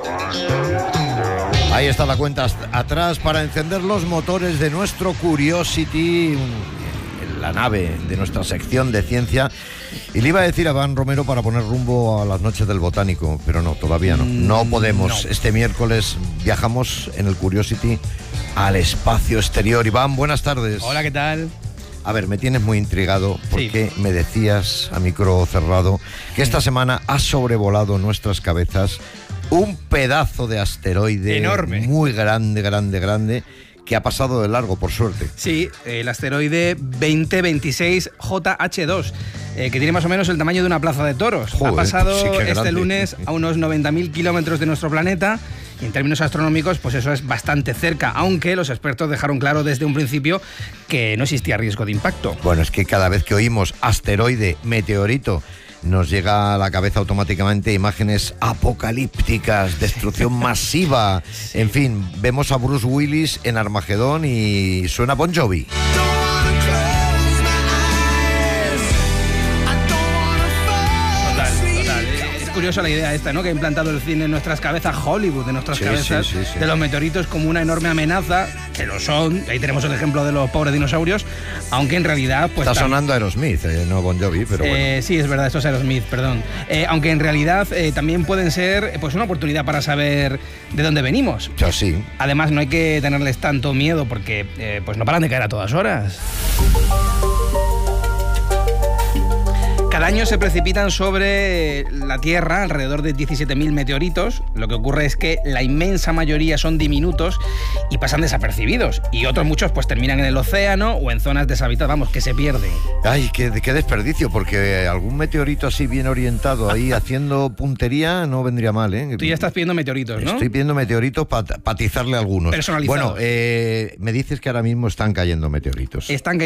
Ahí está la cuenta atrás para encender los motores de nuestro Curiosity, la nave de nuestra sección de ciencia. Y le iba a decir a Iván Romero para poner rumbo a las noches del Botánico, pero no, todavía no. No podemos. No. Este miércoles viajamos en el Curiosity al espacio exterior. Iván, buenas tardes. Hola, ¿qué tal? A ver, me tienes muy intrigado porque me decías a micro cerrado que esta semana ha sobrevolado nuestras cabezas un pedazo de asteroide enorme, muy grande, que ha pasado de largo, por suerte. Sí, el asteroide 2026 JH2, que tiene más o menos el tamaño de una plaza de toros. Joder, ha pasado sí, este lunes a unos 90.000 kilómetros de nuestro planeta. Y en términos astronómicos, pues eso es bastante cerca, aunque los expertos dejaron claro desde un principio que no existía riesgo de impacto. Bueno, es que cada vez que oímos asteroide, meteorito, nos llega a la cabeza automáticamente imágenes apocalípticas, destrucción masiva. Sí. En fin, vemos a Bruce Willis en Armagedón y suena Bon Jovi. Curiosa la idea esta, ¿no? Que ha implantado el cine en nuestras cabezas, Hollywood, en nuestras cabezas, de los meteoritos como una enorme amenaza, que lo son. Ahí tenemos el ejemplo de los pobres dinosaurios, aunque en realidad... pues está sonando Aerosmith, no Bon Jovi, pero bueno. Sí, es verdad, esto es Aerosmith, perdón. Aunque en realidad también pueden ser pues una oportunidad para saber de dónde venimos. Yo sí. Además, no hay que tenerles tanto miedo porque pues no paran de caer a todas horas. Cada año se precipitan sobre la Tierra alrededor de 17.000 meteoritos. Lo que ocurre es que la inmensa mayoría son diminutos y pasan desapercibidos. Y otros muchos pues terminan en el océano o en zonas deshabitadas, vamos, que se pierden. Ay, qué desperdicio, porque algún meteorito así bien orientado ahí haciendo puntería no vendría mal, ¿eh? Tú ya estás pidiendo meteoritos, ¿no? Estoy pidiendo meteoritos para atizarle a algunos. Personalizados. Bueno, me dices que ahora mismo están cayendo meteoritos. Están cayendo